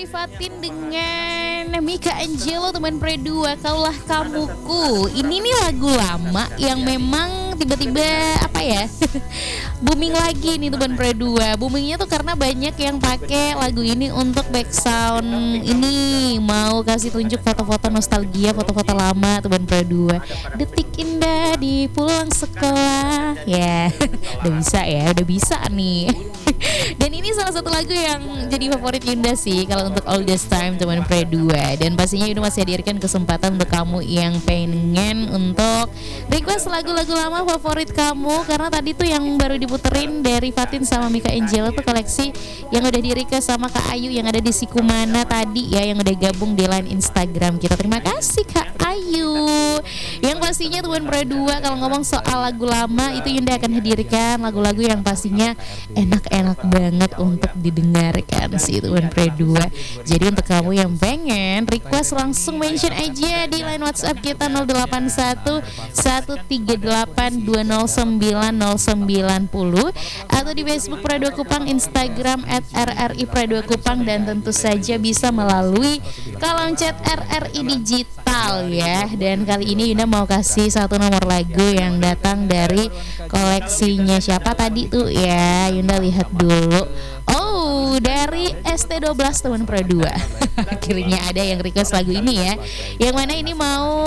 dari Fatin dengan Mika Angelo teman Pre 2, Kaulah Kamuku. Ini nih lagu lama yang memang tiba-tiba apa ya booming lagi nih teman Pre 2. Boomingnya tuh karena banyak yang pakai lagu ini untuk background ini, mau kasih tunjuk foto-foto nostalgia, foto-foto lama teman Pre 2. Detik indah di pulang sekolah. Ya, udah bisa nih. Dan ini salah satu lagu yang jadi favorit Yunda sih kalau untuk All This Time teman Pre 2. Dan pastinya Yunda masih hadirkan kesempatan untuk kamu yang pengen untuk request lagu-lagu lama favorit kamu, karena tadi tuh yang baru diputerin dari Fatin sama Mika Angelo tuh koleksi yang udah di request sama Kak Ayu yang ada di Sikumana tadi ya, yang udah gabung di line Instagram kita. Terima kasih Kak Ayu. Yang pastinya teman Pre 2 kalau ngomong soal lagu lama itu Yunda akan hadirkan lagu-lagu yang pastinya enak-enak banget untuk didengarkan sih teman Pre 2. Jadi untuk kamu yang pengen request langsung mention aja di line WhatsApp kita 081 138 209 090 atau di Facebook Pre 2 Kupang, Instagram @RRI Pre 2 Kupang, dan tentu saja bisa melalui kolom chat RRI Digital ya. Dan kali ini Yunda mau kasih satu nomor lagu yang datang dari koleksinya siapa tadi tuh ya, Yunda lihat dulu. Oh, dari ST12 teman Pro 2. Akhirnya ada yang request lagu ini ya. Yang mana ini mau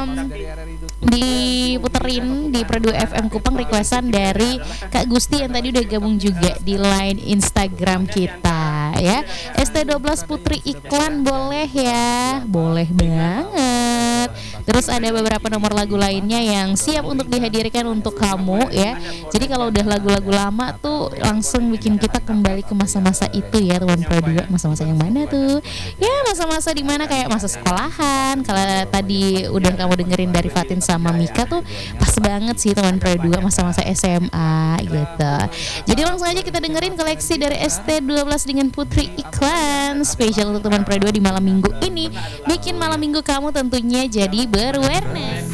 diputerin di Pro 2 FM Kupang, requestan dari Kak Gusti yang tadi udah gabung juga di line Instagram kita ya. ST12 Putri iklan boleh ya? Boleh banget. Terus ada beberapa nomor lagu lainnya yang siap untuk dihadirkan untuk kamu ya. Jadi kalau udah lagu-lagu lama tuh langsung bikin kita kembali ke masa-masa itu ya teman Pro 2. Masa-masa yang mana tuh? Ya masa-masa dimana kayak masa sekolahan. Kalau tadi udah kamu dengerin dari Fatin sama Mika tuh pas banget sih teman Pro 2, masa-masa SMA gitu. Jadi langsung aja kita dengerin koleksi dari ST12 dengan Putri Iklan, spesial untuk teman Pro 2 di malam minggu ini. Bikin malam minggu kamu tentunya jadi berwarna.